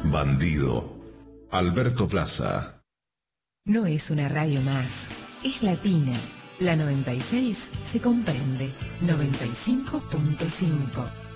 Bandido. Alberto Plaza. No es una radio más, es latina. La 96 se comprende. 95.5.